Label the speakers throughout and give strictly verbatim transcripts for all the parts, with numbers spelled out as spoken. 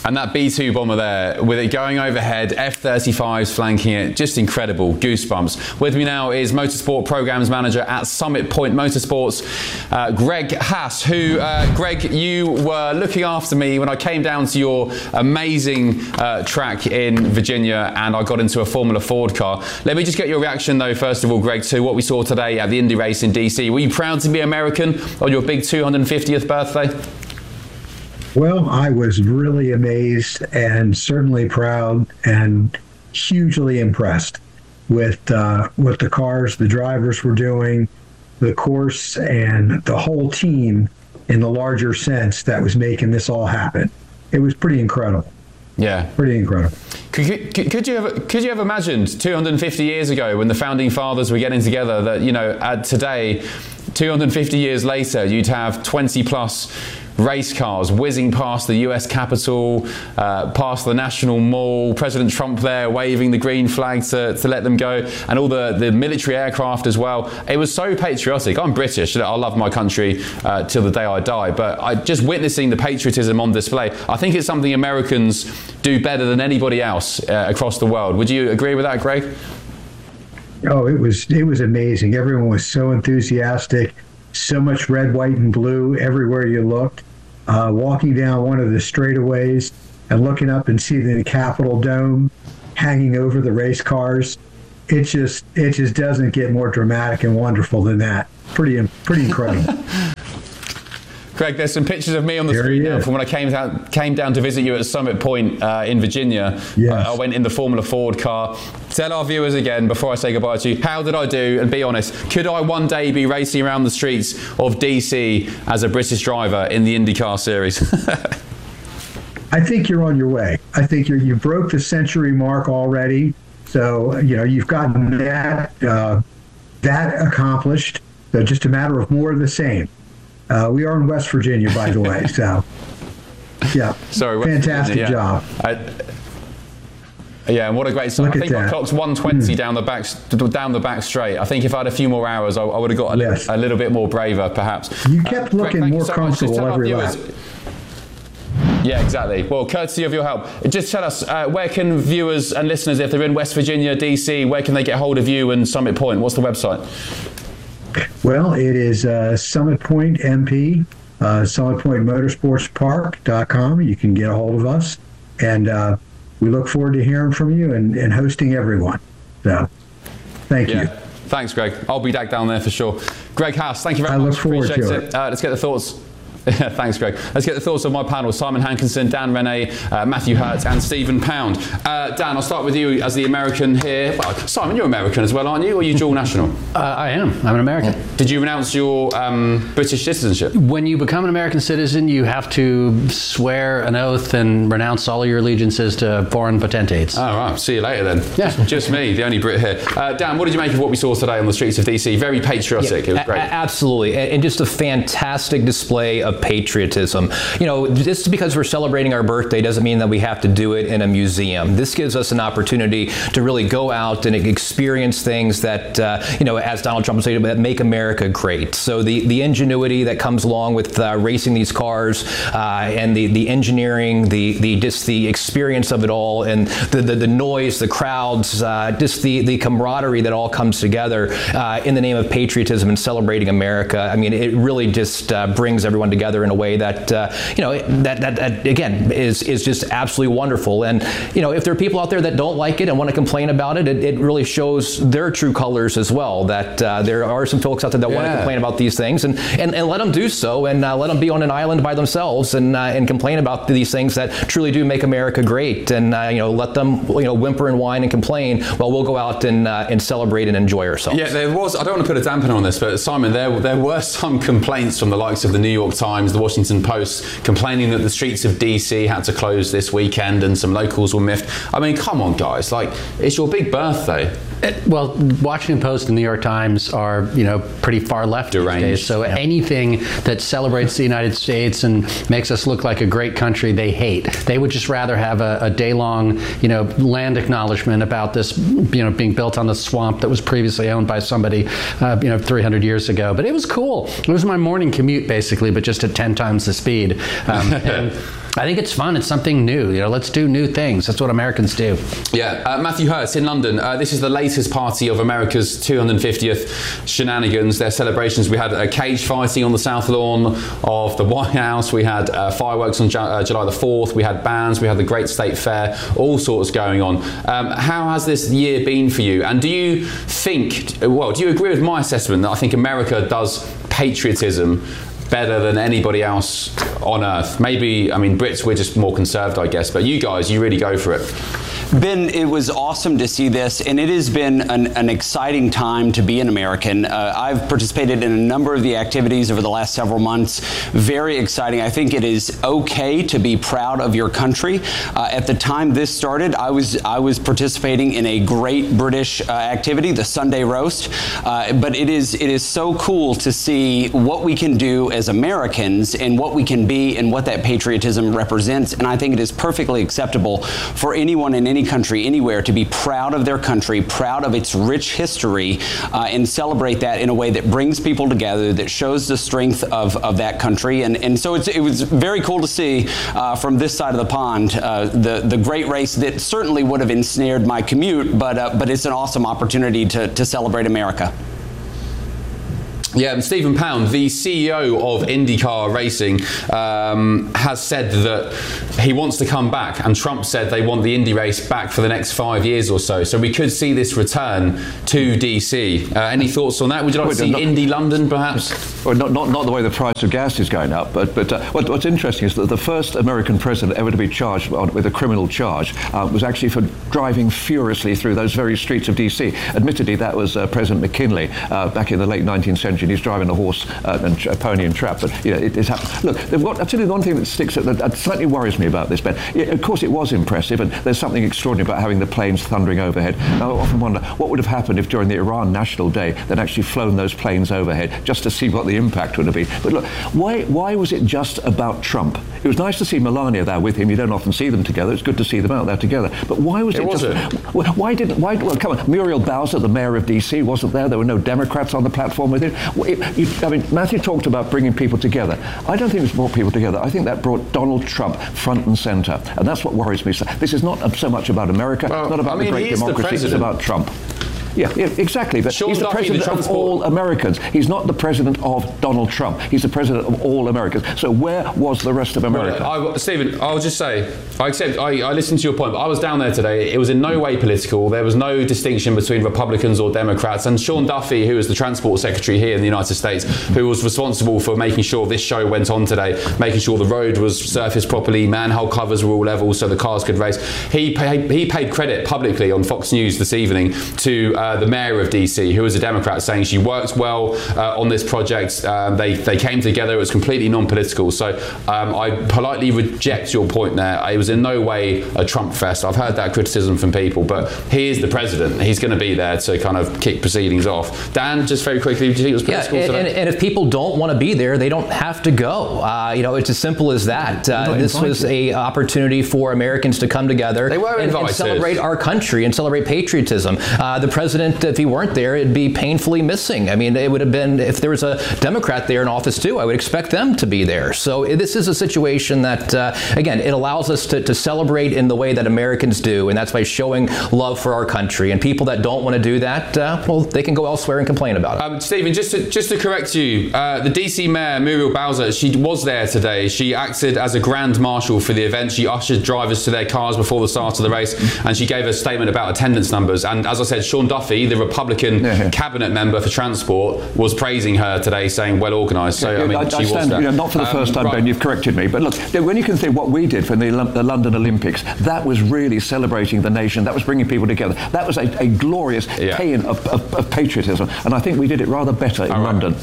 Speaker 1: And that B two bomber there, with it going overhead, F thirty-fives flanking it, just incredible, goosebumps. With me now is Motorsport Programs Manager at Summit Point Motorsports, uh, Greg Haas, who, uh, Greg, you were looking after me when I came down to your amazing uh, track in Virginia and I got into a Formula Ford car. Let me just get your reaction though, first of all, Greg, to what we saw today at the Indy race in D C. Were you proud to be American on your big two hundred fiftieth birthday?
Speaker 2: Well, I was really amazed and certainly proud and hugely impressed with uh, what the cars, the drivers were doing, the course, and the whole team in the larger sense that was making this all happen. It was pretty incredible.
Speaker 1: Yeah,
Speaker 2: pretty incredible.
Speaker 1: Could, could, could you have could you have imagined two hundred fifty years ago, when the founding fathers were getting together, that, you know, at today, two hundred fifty years later, you'd have twenty plus race cars whizzing past the U S Capitol, uh, past the National Mall, President Trump there waving the green flag to, to let them go, and all the, the military aircraft as well. It was so patriotic. I'm British. I love my country uh, till the day I die, but I, just witnessing the patriotism on display, I think it's something Americans do better than anybody else uh, across the world. Would you agree with that, Greg?
Speaker 2: Oh, it was it was amazing. Everyone was so enthusiastic, so much red, white, and blue everywhere you looked. Uh, walking down one of the straightaways and looking up and seeing the Capitol Dome hanging over the race cars, it just it just doesn't get more dramatic and wonderful than that. Pretty pretty incredible.
Speaker 1: Greg, there's some pictures of me on the there screen now from when I came down, came down to visit you at Summit Point uh, in Virginia.
Speaker 2: Yes.
Speaker 1: Uh, I went in the Formula Ford car. Tell our viewers again, before I say goodbye to you, how did I do? And be honest, could I one day be racing around the streets of D C as a British driver in the IndyCar series?
Speaker 2: I think you're on your way. I think you're, you broke the century mark already. So, you know, you've gotten that, uh, that accomplished. So just a matter of more of the same. Uh, we are in West Virginia, by the way, so yeah,
Speaker 1: Sorry, West
Speaker 2: fantastic
Speaker 1: Virginia, yeah.
Speaker 2: job.
Speaker 1: I, yeah, and what a great start. I think
Speaker 2: that.
Speaker 1: my clock's one twenty
Speaker 2: mm.
Speaker 1: down the back down the back straight. I think if I had a few more hours, I, I would have got a,
Speaker 2: yes.
Speaker 1: little, a little bit more braver, perhaps.
Speaker 2: You kept uh, looking
Speaker 1: Greg,
Speaker 2: more
Speaker 1: so
Speaker 2: comfortable every lap.
Speaker 1: Yeah, exactly. Well, courtesy of your help, just tell us, uh, where can viewers and listeners, if they're in West Virginia, D C, where can they get hold of you and Summit Point? What's the website?
Speaker 2: Well, it is uh, Summit Point M P, uh, Summit Point Motorsports Park dot com. You can get a hold of us, and uh, we look forward to hearing from you and, and hosting everyone. So, thank
Speaker 1: yeah.
Speaker 2: you.
Speaker 1: Thanks, Greg. I'll be back down there for sure. Greg Haas, thank you very
Speaker 2: I
Speaker 1: much.
Speaker 2: I look forward
Speaker 1: Appreciate
Speaker 2: to
Speaker 1: it.
Speaker 2: it.
Speaker 1: Uh, let's get the thoughts. Thanks, Greg. Let's get the thoughts of my panel: Simon Hankinson, Dan Rennie, uh, Matthew Hurt, and Stephen Pound. Uh, Dan, I'll start with you as the American here. Well, Simon, you're American as well, aren't you? Or are you dual national?
Speaker 3: Uh, I am. I'm an American.
Speaker 1: Did you renounce your um, British citizenship?
Speaker 3: When you become an American citizen, you have to swear an oath and renounce all of your allegiances to foreign potentates.
Speaker 1: Oh, right. See you later then.
Speaker 3: Yeah.
Speaker 1: Just, just me, the only Brit here. Uh, Dan, what did you make of what we saw today on the streets of D C? Very patriotic.
Speaker 4: Yeah,
Speaker 1: it was great.
Speaker 4: A- absolutely. And, and just a fantastic display of patriotism. You know, just because we're celebrating our birthday doesn't mean that we have to do it in a museum. This gives us an opportunity to really go out and experience things that, uh, you know, as Donald Trump said, that make America great. So the, the ingenuity that comes along with uh, racing these cars uh, and the, the engineering, the, the just the experience of it all, and the, the, the noise, the crowds, uh, just the, the camaraderie that all comes together uh, in the name of patriotism and celebrating America. I mean, it really just uh, brings everyone together in a way that Uh, you know, that, that, that again is is just absolutely wonderful. And you know, if there are people out there that don't like it and want to complain about it, it, it really shows their true colors as well. That uh, there are some folks out there that yeah. want to complain about these things, and and, and let them do so, and uh, let them be on an island by themselves and uh, and complain about these things that truly do make America great. And uh, you know, let them you know whimper and whine and complain while we'll go out and uh, and celebrate and enjoy ourselves.
Speaker 1: Yeah, there was. I don't want to put a dampener on this, but Simon, there there were some complaints from the likes of the New York Times, the Washington Post, complaining that the streets of D C had to close this weekend and some locals were miffed. I mean, come on, guys! Like, it's your big birthday.
Speaker 3: It, well, Washington Post and New York Times are, you know, pretty far left these days. So yeah. anything that celebrates the United States and makes us look like a great country, they hate. They would just rather have a, a day-long, you know, land acknowledgement about this, you know, being built on the swamp that was previously owned by somebody, uh, you know, three hundred years ago. But it was cool. It was my morning commute, basically, but just at ten times the speed. Um, and, I think it's fun. It's something new. You know, let's do new things. That's what Americans do.
Speaker 1: Yeah, uh, Matthew Hurst in London. Uh, this is the latest party of America's two hundred fiftieth shenanigans. Their celebrations. We had a cage fighting on the South Lawn of the White House. We had uh, fireworks on Ju- uh, July the fourth. We had bands. We had the Great State Fair. All sorts going on. Um, how has this year been for you? And do you think? Well, do you agree with my assessment that I think America does patriotism better than anybody else on earth? Maybe, I mean, Brits, we're just more conserved, I guess, but you guys, you really go for it.
Speaker 5: Ben, it was awesome to see this, and it has been an, an exciting time to be an American. Uh, I've participated in a number of the activities over the last several months. Very exciting. I think it is okay to be proud of your country. Uh, at the time this started, I was I was participating in a great British uh, activity, the Sunday Roast. Uh, but it is it is so cool to see what we can do as Americans and what we can be and what that patriotism represents. And I think it is perfectly acceptable for anyone in any country, anywhere, to be proud of their country, proud of its rich history, uh, and celebrate that in a way that brings people together, that shows the strength of, of that country. And, and so it's, it was very cool to see uh, from this side of the pond uh, the, the great race that certainly would have ensnared my commute, but, uh, but it's an awesome opportunity to, to celebrate America.
Speaker 1: Yeah, and Stephen Pound, the C E O of IndyCar Racing, um, has said that he wants to come back, and Trump said they want the Indy race back for the next five years or so. So we could see this return to D C. Uh, any thoughts on that? Would you like well, to see not, Indy London, perhaps?
Speaker 6: Well, not, not not the way the price of gas is going up, but but uh, what, what's interesting is that the first American president ever to be charged with a criminal charge uh, was actually for driving furiously through those very streets of D C. Admittedly, that was uh, President McKinley uh, back in the late nineteenth century. He's driving a horse uh, and a pony and trap, but you know, it, it's happened. Look, they've got, I'll tell you one thing that sticks, that, that slightly worries me about this, Ben. It, of course, it was impressive, and there's something extraordinary about having the planes thundering overhead. I often wonder what would have happened if during the Iran National Day they'd actually flown those planes overhead just to see what the impact would have been. But look, why why was it just about Trump? It was nice to see Melania there with him. You don't often see them together. It's good to see them out there together. But why was it, it was just? It? Why didn't? Why? Well, come on. Muriel Bowser, the mayor of D C, wasn't there. There were no Democrats on the platform with him. It, you, I mean, Matthew talked about bringing people together. I don't think it's brought people together. I think that brought Donald Trump front and center, and that's what worries me. So this is not so much about America.
Speaker 1: Well,
Speaker 6: it's not about
Speaker 1: I mean,
Speaker 6: the great democracy.
Speaker 1: The
Speaker 6: it's about Trump. Yeah, yeah, exactly. But
Speaker 1: Sean
Speaker 6: he's the
Speaker 1: Duffy,
Speaker 6: president
Speaker 1: the
Speaker 6: of all Americans. He's not the president of Donald Trump. He's the president of all Americans. So where was the rest of America?
Speaker 1: Well, I, Stephen, I'll just say, I accept, I, I listened to your point, but I was down there today. It was in no way political. There was no distinction between Republicans or Democrats. And Sean Duffy, who is the Transport Secretary here in the United States, who was responsible for making sure this show went on today, making sure the road was surfaced properly, manhole covers were all level so the cars could race. He paid, he paid credit publicly on Fox News this evening to uh, the mayor of D C, who is a Democrat, saying she worked well uh, on this project. Um, they they came together. It was completely non-political. So um, I politely reject your point there. It was in no way a Trump fest. I've heard that criticism from people, but he is the president. He's going to be there to kind of kick proceedings off. Dan, just very quickly, do you think it was political
Speaker 4: yeah, and,
Speaker 1: today?
Speaker 4: And, and if people don't want to be there, they don't have to go. Uh, you know, it's as simple as that. Uh, this was a opportunity for Americans to come together
Speaker 1: they were
Speaker 4: and, and celebrate our country and celebrate patriotism. Uh, the president, if he weren't there, it'd be painfully missing. I mean, it would have been, if there was a Democrat there in office too, I would expect them to be there. So this is a situation that, uh, again, it allows us to, to celebrate in the way that Americans do, and that's by showing love for our country. And people that don't want to do that, uh, well, they can go elsewhere and complain about it.
Speaker 1: Um, Stephen, just to, just to correct you, uh, the D C Mayor, Muriel Bowser, she was there today. She acted as a grand marshal for the event. She ushered drivers to their cars before the start of the race, and she gave a statement about attendance numbers. And as I said, Sean Duffy, the Republican yeah. cabinet member for transport, was praising her today, saying well organised. So yeah, I mean,
Speaker 6: I,
Speaker 1: she
Speaker 6: I
Speaker 1: was
Speaker 6: stand,
Speaker 1: there.
Speaker 6: You know, not for the
Speaker 1: um,
Speaker 6: first time,
Speaker 1: right.
Speaker 6: Ben. You've corrected me, but look, when you consider what we did for the, the London Olympics, that was really celebrating the nation. That was bringing people together. That was a, a glorious yeah. paean of, of, of patriotism, and I think we did it rather better in
Speaker 1: All right.
Speaker 6: London.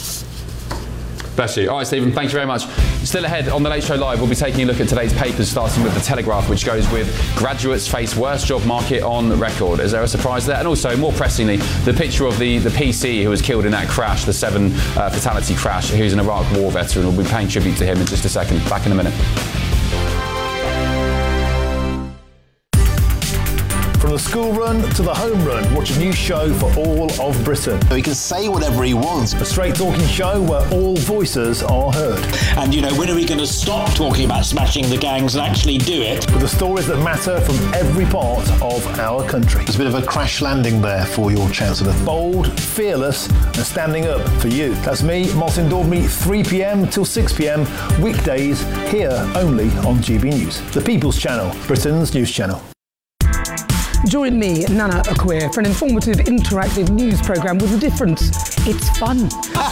Speaker 1: Bless you. All right, Stephen, thank you very much. Still ahead on The Late Show Live, we'll be taking a look at today's papers, starting with The Telegraph, which goes with graduates face worst job market on record. Is there a surprise there? And also, more pressingly, the picture of the, the P C who was killed in that crash, the seven uh, fatality crash, who's an Iraq war veteran. We'll be paying tribute to him in just a second. Back in a minute.
Speaker 7: From From the school run to the home run, watch a new show for all of Britain.
Speaker 8: He can say whatever he wants.
Speaker 7: A straight talking show where all voices are heard.
Speaker 9: And, you know, when are we going to stop talking about smashing the gangs and actually do it?
Speaker 7: With the stories that matter from every part of our country.
Speaker 8: There's a bit of a crash landing there for your Chancellor.
Speaker 7: Bold, fearless and standing up for you. That's me, Martin Daubney, three p.m. till six p.m. weekdays here only on G B News. The People's Channel, Britain's news channel.
Speaker 10: Join me, Nana Akwe, for an informative, interactive news programme with a difference. It's fun.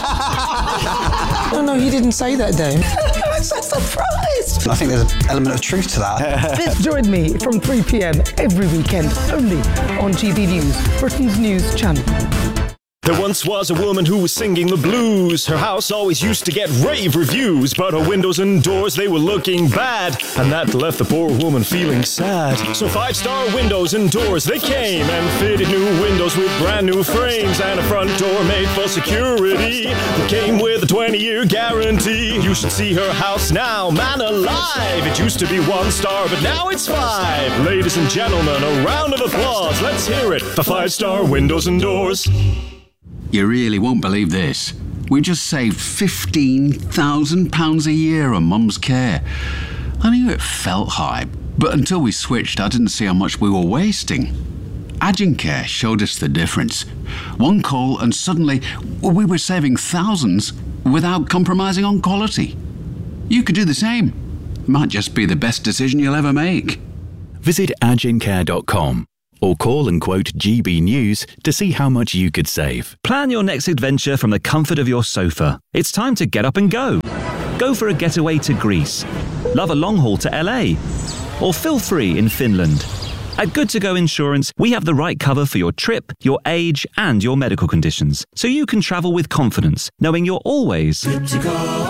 Speaker 11: No, no, you didn't say that, Dave.
Speaker 10: I'm so surprised.
Speaker 11: I think there's an element of truth to that.
Speaker 10: Join me from three p.m. every weekend, only on G B News, Britain's news channel.
Speaker 12: There once was a woman who was singing the blues. Her house always used to get rave reviews, but her windows and doors, they were looking bad, and that left the poor woman feeling sad. So five-star windows and doors, they came and fitted new windows with brand new frames, and a front door made for security that came with a twenty-year guarantee. You should see her house now, man alive. It used to be one star, but now it's five. Ladies and gentlemen, a round of applause. Let's hear it for five-star windows and doors.
Speaker 13: You really won't believe this. We just saved fifteen thousand pounds a year on Mum's care. I knew it felt high, but until we switched, I didn't see how much we were wasting. Agincare showed us the difference. One call and suddenly we were saving thousands without compromising on quality. You could do the same. It might just be the best decision you'll ever make.
Speaker 14: Visit agincare dot com. Or call and quote G B News to see how much you could save.
Speaker 15: Plan your next adventure from the comfort of your sofa. It's time to get up and go. Go for a getaway to Greece. Love a long haul to L A. Or feel free in Finland. At Good To Go Insurance, we have the right cover for your trip, your age, and your medical conditions, so you can travel with confidence, knowing you're always good to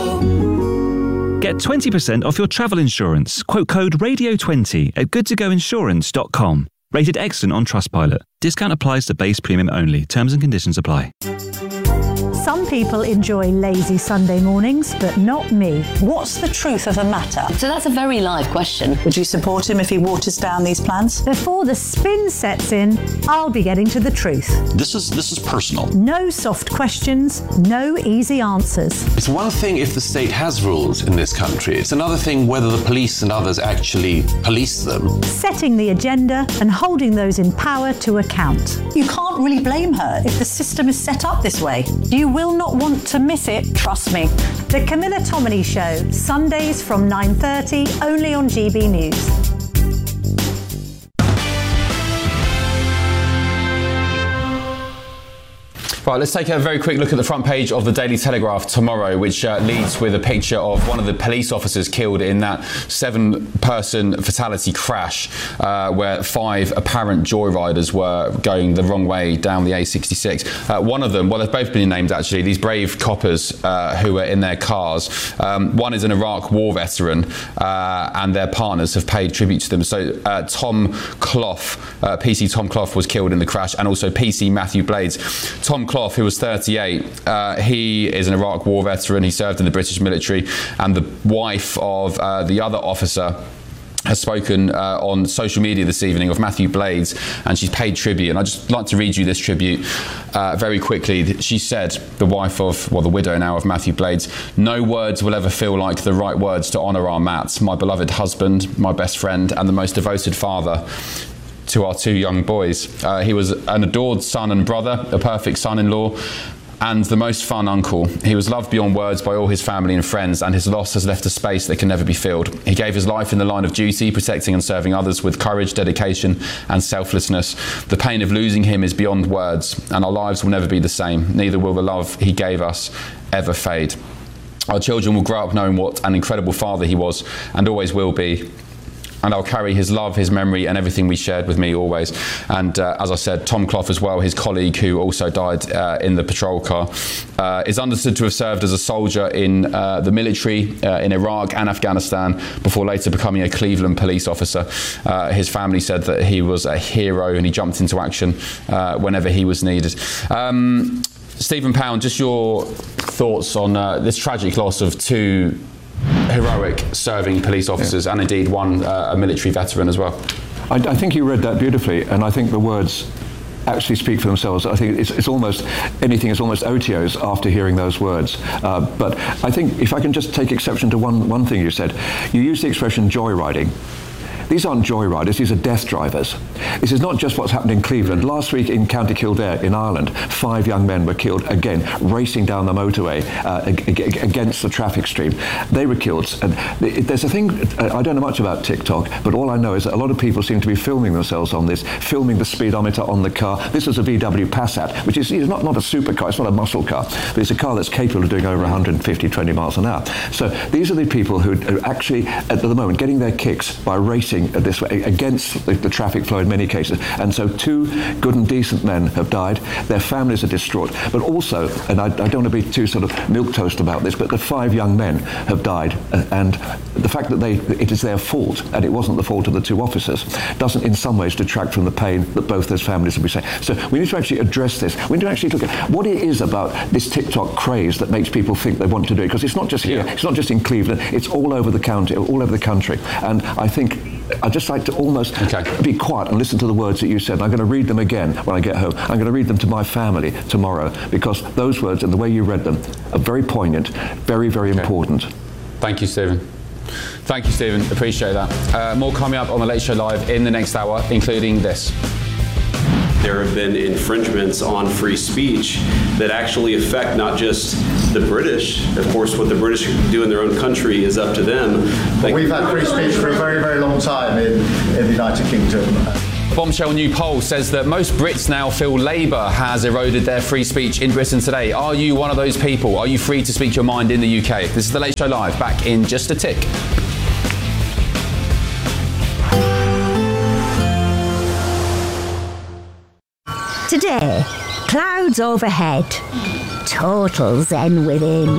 Speaker 15: go. Get twenty percent off your travel insurance. Quote code radio twenty at good to go insurance dot com. Rated excellent on Trustpilot. Discount applies to base premium only. Terms and conditions apply.
Speaker 16: Some people enjoy lazy Sunday mornings, but not me. What's the truth of the matter?
Speaker 17: So that's a very live question.
Speaker 16: Would you support him if he waters down these plans? Before the spin sets in, I'll be getting to the truth.
Speaker 18: This is this is personal.
Speaker 16: No soft questions, no easy answers.
Speaker 18: It's one thing if the state has rules in this country. It's another thing whether the police and others actually police them.
Speaker 16: Setting the agenda and holding those in power to account. You can't really blame her if the system is set up this way. You will not want to miss it, trust me. The Camilla Tominey Show, Sundays from nine thirty, only on G B News.
Speaker 1: Right, let's take a very quick look at the front page of the Daily Telegraph tomorrow, which uh, leads with a picture of one of the police officers killed in that seven-person fatality crash uh, where five apparent joyriders were going the wrong way down the A sixty-six. Uh, one of them, well, they've both been named actually, these brave coppers uh, who were in their cars. Um, one is an Iraq war veteran uh, and their partners have paid tribute to them. So uh, Tom Clough, uh, P C Tom Clough was killed in the crash, and also P C Matthew Blades. Tom Clough, who was thirty-eight, uh, he is an Iraq war veteran. He served in the British military, and the wife of uh, the other officer has spoken uh, on social media this evening of Matthew Blades, and she's paid tribute. And I'd just like to read you this tribute uh, very quickly. She said, the wife of, well, the widow now of Matthew Blades, "No words will ever feel like the right words to honour our Matt, my beloved husband, my best friend, and the most devoted father to our two young boys. Uh, he was an adored son and brother, a perfect son-in-law, and the most fun uncle. He was loved beyond words by all his family and friends, and his loss has left a space that can never be filled. He gave his life in the line of duty, protecting and serving others with courage, dedication, and selflessness. The pain of losing him is beyond words, and our lives will never be the same. Neither will the love he gave us ever fade. Our children will grow up knowing what an incredible father he was, and always will be. And I'll carry his love, his memory, and everything we shared with me always." And uh, as I said, Tom Clough as well, his colleague who also died uh, in the patrol car, uh, is understood to have served as a soldier in uh, the military uh, in Iraq and Afghanistan before later becoming a Cleveland police officer. Uh, his family said that he was a hero and he jumped into action uh, whenever he was needed. Um, Stephen Pound, just your thoughts on uh, this tragic loss of two heroic serving police officers, yeah, and indeed one uh, a military veteran as well.
Speaker 6: I, I think you read that beautifully, and I think the words actually speak for themselves. I think it's, it's almost, anything is almost O T Os after hearing those words. Uh, but I think if I can just take exception to one, one thing you said, you used the expression joyriding. These aren't joyriders, these are death drivers. This is not just what's happened in Cleveland. Last week in County Kildare in Ireland, five young men were killed, again, racing down the motorway uh, against the traffic stream. They were killed. And there's a thing, I don't know much about TikTok, but all I know is that a lot of people seem to be filming themselves on this, filming the speedometer on the car. This is a V W Passat, which is, is not, not a supercar, it's not a muscle car, but it's a car that's capable of doing over one hundred fifty, twenty miles an hour. So these are the people who are actually, at the moment, getting their kicks by racing this way against the, the traffic flow in many cases. And so two good and decent men have died. Their families are distraught. But also, and I, I don't want to be too sort of milquetoast about this, but the five young men have died. And the fact that they it is their fault, and it wasn't the fault of the two officers, doesn't in some ways detract from the pain that both those families will be saying. So we need to actually address this. We need to actually look at what it is about this TikTok craze that makes people think they want to do it. Because it's not just here, it's not just in Cleveland, it's all over the county, all over the country. And I think I'd just like to almost okay. be quiet and listen to the words that you said. And I'm going to read them again when I get home. I'm going to read them to my family tomorrow, because those words and the way you read them are very poignant, very, very okay. important.
Speaker 1: Thank you, Stephen. Thank you, Stephen. Appreciate that. Uh, more coming up on the Late Show Live in the next hour, including this.
Speaker 19: There have been infringements on free speech that actually affect not just the British. Of course, what the British do in their own country is up to them.
Speaker 20: Well, we've had free speech for a very, very long time in, in the United Kingdom.
Speaker 1: Bombshell new poll says that most Brits now feel Labour has eroded their free speech in Britain today. Are you one of those people? Are you free to speak your mind in the U K? This is the Late Show Live, back in just a tick.
Speaker 21: Today, clouds overhead, total zen within.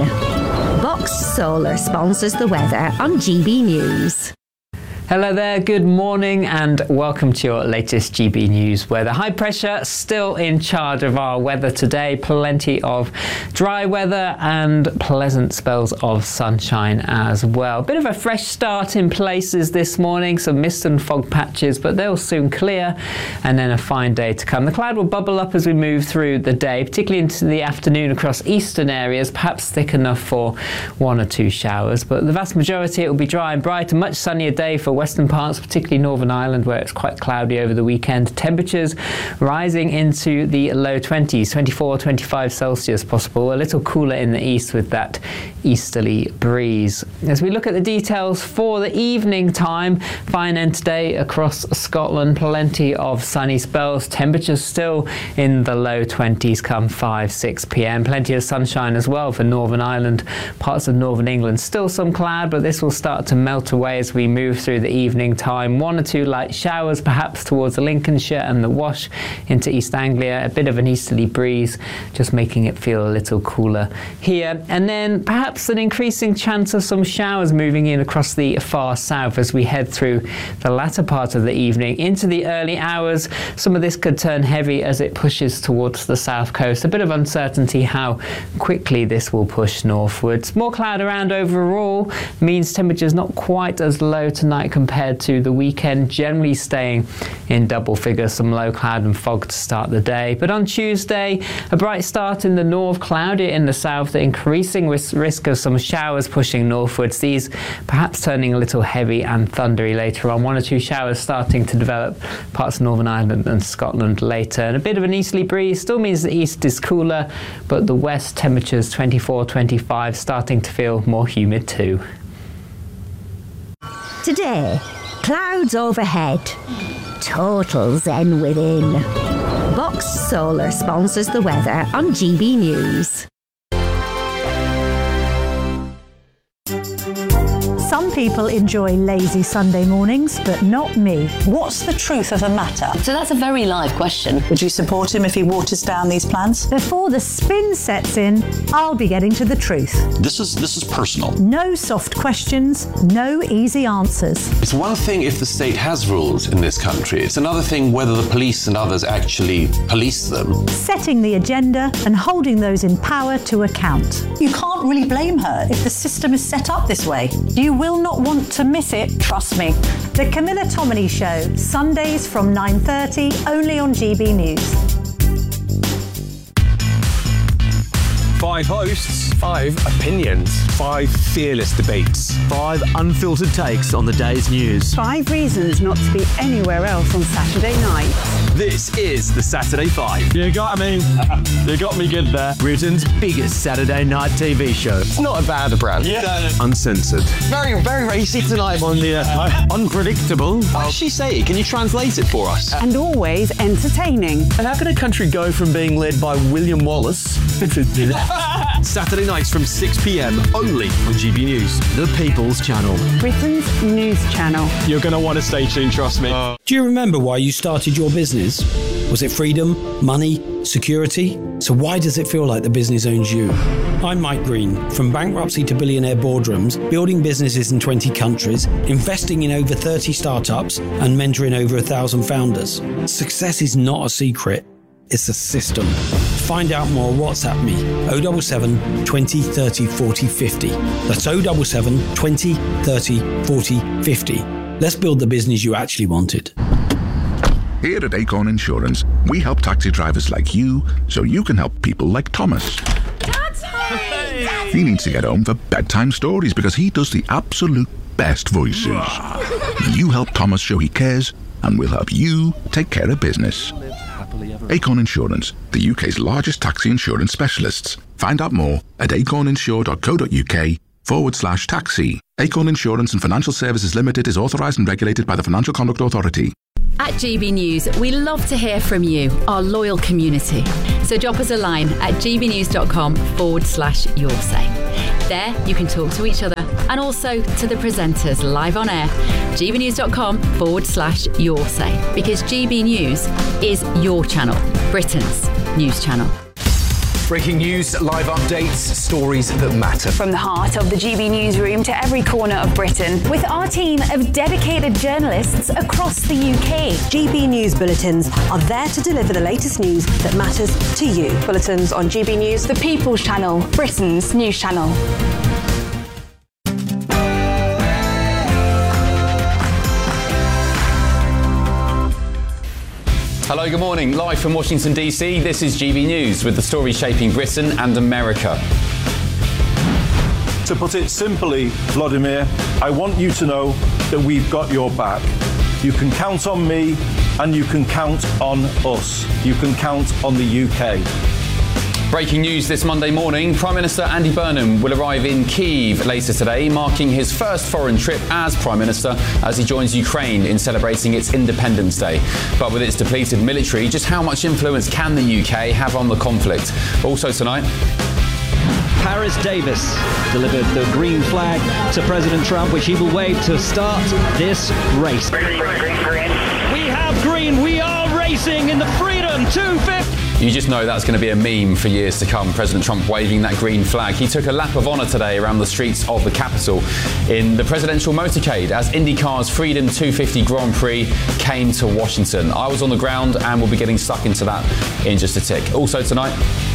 Speaker 21: Box Solar sponsors the weather on G B News.
Speaker 22: Hello there, good morning and welcome to your latest G B News weather. High pressure still in charge of our weather today. Plenty of dry weather and pleasant spells of sunshine as well. Bit of a fresh start in places this morning, some mist and fog patches, but they'll soon clear, and then a fine day to come. The cloud will bubble up as we move through the day, particularly into the afternoon across eastern areas, perhaps thick enough for one or two showers, but the vast majority it will be dry and bright. A much sunnier day for western parts, particularly Northern Ireland, where it's quite cloudy over the weekend. Temperatures rising into the low twenties, twenty-four, twenty-five Celsius possible. A little cooler in the east with that easterly breeze. As we look at the details for the evening time, fine end today across Scotland, plenty of sunny spells. Temperatures still in the low twenties come five, six p m. Plenty of sunshine as well for Northern Ireland, parts of Northern England. Still some cloud, but this will start to melt away as we move through the evening time. One or two light showers perhaps towards Lincolnshire and the Wash into East Anglia. A bit of an easterly breeze, just making it feel a little cooler here. And then perhaps an increasing chance of some showers moving in across the far south as we head through the latter part of the evening into the early hours. Some of this could turn heavy as it pushes towards the south coast. A bit of uncertainty how quickly this will push northwards. More cloud around overall means temperatures not quite as low tonight compared to the weekend, generally staying in double figures. Some low cloud and fog to start the day. But on Tuesday, a bright start in the north, cloudy in the south, the increasing risk, risk of some showers pushing northwards. These perhaps turning a little heavy and thundery later on. One or two showers starting to develop parts of Northern Ireland and Scotland later. And a bit of an easterly breeze still means the east is cooler, but the west temperatures twenty-four, twenty-five, starting to feel more humid too.
Speaker 21: Today, clouds overhead, total zen within. Box Solar sponsors the weather on G B News.
Speaker 16: Some people enjoy lazy Sunday mornings, but not me.
Speaker 17: What's the truth of the matter? So that's a very live question.
Speaker 11: Would you support him if he waters down these plans?
Speaker 16: Before the spin sets in, I'll be getting to the truth.
Speaker 9: This is this is personal.
Speaker 16: No soft questions, no easy answers.
Speaker 18: It's one thing if the state has rules in this country. It's another thing whether the police and others actually police them.
Speaker 16: Setting the agenda and holding those in power to account.
Speaker 17: You can't really blame her if the system is set up this way. You will not
Speaker 16: not want to miss it, trust me. The Camilla Tominey Show, Sundays from nine thirty, only on G B News.
Speaker 2: Five hosts, five opinions, five fearless debates, five unfiltered takes on the day's news.
Speaker 3: Five reasons not to be anywhere else on Saturday night.
Speaker 2: This is the Saturday Five. You got me. You got me good there. Britain's biggest Saturday night T V show. It's not a bad brand. Yeah. Uncensored. Very, very racy tonight. On the uh, unpredictable. What did she say? Can you translate it for us?
Speaker 3: And always entertaining.
Speaker 2: And how can a country go from being led by William Wallace to Saturday nights from six p.m. only on G B News, the People's Channel.
Speaker 3: Britain's news channel.
Speaker 2: You're going to want to stay tuned, trust me. Uh,
Speaker 23: Do you remember why you started your business? Was it freedom, money, security? So why does it feel like the business owns you? I'm Mike Green. From bankruptcy to billionaire boardrooms, building businesses in twenty countries, investing in over thirty startups, and mentoring over a thousand founders. Success is not a secret. It's a system. Find out more, WhatsApp me, oh seven seven, twenty, thirty, forty, fifty. That's oh seven seven, twenty, thirty, forty, fifty. Let's build the business you actually wanted.
Speaker 24: Here at Acorn Insurance, we help taxi drivers like you so you can help people like Thomas. He needs to get home for bedtime stories because he does the absolute best voices. You help Thomas show he cares, and we'll help you take care of business. Acorn Insurance, the U K's largest taxi insurance specialists. Find out more at acorninsure.co.uk forward slash taxi. Acorn Insurance and Financial Services Limited is authorised and regulated by the Financial Conduct Authority.
Speaker 25: At G B News, we love to hear from you, our loyal community. So drop us a line at gbnews.com forward slash your say. There you can talk to each other and also to the presenters live on air. gbnews.com forward slash your say. Because G B News is your channel, Britain's news channel.
Speaker 26: Breaking news, live updates, stories that matter.
Speaker 27: From the heart of the G B newsroom to every corner of Britain,
Speaker 21: with our team of dedicated journalists across the U K.
Speaker 28: G B News Bulletins are there to deliver the latest news that matters to you.
Speaker 27: Bulletins on G B News, the People's Channel, Britain's news channel.
Speaker 1: Hello, good morning. Live from Washington, D C, this is G B News with the story shaping Britain and America.
Speaker 29: To put it simply, Vladimir, I want you to know that we've got your back. You can count on me and you can count on us. You can count on the U K.
Speaker 1: Breaking news this Monday morning, Prime Minister Andy Burnham will arrive in Kyiv later today, marking his first foreign trip as Prime Minister as he joins Ukraine in celebrating its Independence Day. But with its depleted military, just how much influence can the U K have on the conflict? Also tonight,
Speaker 30: Paris Davis delivered the green flag to President Trump, which he will wave to start this race.
Speaker 31: Green, green, green, green.
Speaker 30: We have green. We are racing in the Freedom two fifty.
Speaker 1: You just know that's going to be a meme for years to come, President Trump waving that green flag. He took a lap of honour today around the streets of the capital in the presidential motorcade as IndyCar's Freedom two fifty Grand Prix came to Washington. I was on the ground and we'll be getting stuck into that in just a tick. Also tonight,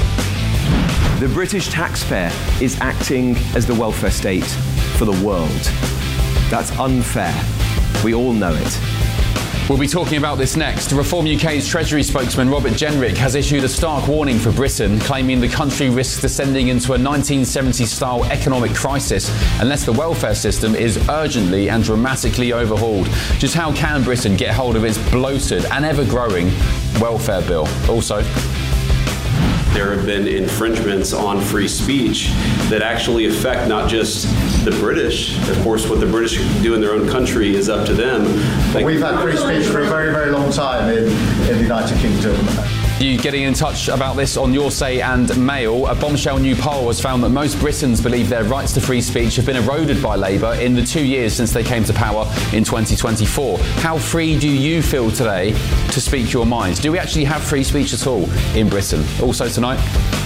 Speaker 32: the British taxpayer is acting as the welfare state for the world. That's unfair. We all know it.
Speaker 1: We'll be talking about this next. Reform U K's Treasury spokesman Robert Jenrick has issued a stark warning for Britain, claiming the country risks descending into a nineteen seventies-style economic crisis unless the welfare system is urgently and dramatically overhauled. Just how can Britain get hold of its bloated and ever-growing welfare bill? Also,
Speaker 19: there have been infringements on free speech that actually affect not just the British. Of course, what the British do in their own country is up to them.
Speaker 20: Like, we've had free speech for a very, very long time in, in the United Kingdom.
Speaker 1: You getting in touch about this on Your Say and Mail. A bombshell new poll has found that most Britons believe their rights to free speech have been eroded by Labour in the two years since they came to power in twenty twenty-four. How free do you feel today to speak your mind? Do we actually have free speech at all in Britain? Also tonight,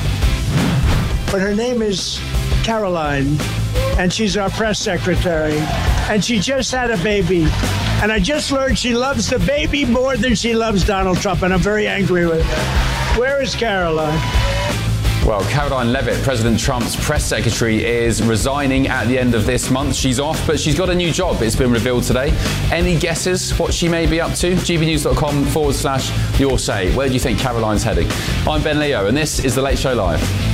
Speaker 33: but her name is Caroline, and she's our press secretary, and she just had a baby. And I just learned she loves the baby more than she loves Donald Trump, and I'm very angry with her. Where is Caroline?
Speaker 1: Well, Caroline Leavitt, President Trump's press secretary, is resigning at the end of this month. She's off, but she's got a new job. It's been revealed today. Any guesses what she may be up to? gbnews.com forward slash your say. Where do you think Caroline's heading? I'm Ben Leo, and this is The Late Show Live.